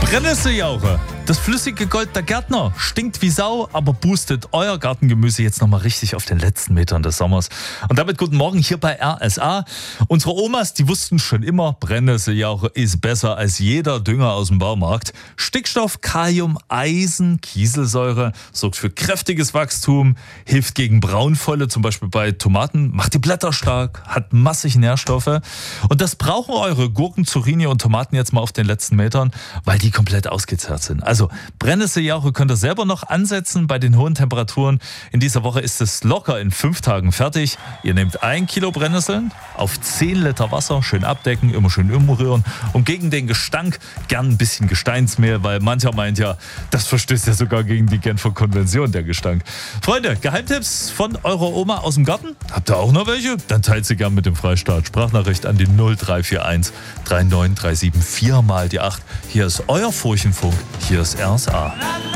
Brennnesseljauche. Das flüssige Gold der Gärtner stinkt wie Sau, aber boostet euer Gartengemüse jetzt nochmal richtig auf den letzten Metern des Sommers. Und damit guten Morgen hier bei RSA. Unsere Omas, die wussten schon immer, Brennnesseljauche ist besser als jeder Dünger aus dem Baumarkt. Stickstoff, Kalium, Eisen, Kieselsäure sorgt für kräftiges Wachstum, hilft gegen Braunfäule, zum Beispiel bei Tomaten, macht die Blätter stark, hat massig Nährstoffe. Und das brauchen eure Gurken, Zucchini und Tomaten jetzt mal auf den letzten Metern, weil die komplett ausgezehrt sind. Also Brennnesseljauche könnt ihr selber noch ansetzen bei den hohen Temperaturen. In dieser Woche ist es locker in 5 Tagen fertig. Ihr nehmt 1 Kilo Brennnesseln auf 10 Liter Wasser, schön abdecken, immer schön umrühren und gegen den Gestank gern ein bisschen Gesteinsmehl, weil mancher meint ja, das verstößt ja sogar gegen die Genfer Konvention, der Gestank. Freunde, Geheimtipps von eurer Oma aus dem Garten? Habt ihr auch noch welche? Dann teilt sie gern mit dem Freistaat. Sprachnachricht an die 0341 3937 4 mal die 8. Hier ist euer Furchenfunk, hier ist RSA.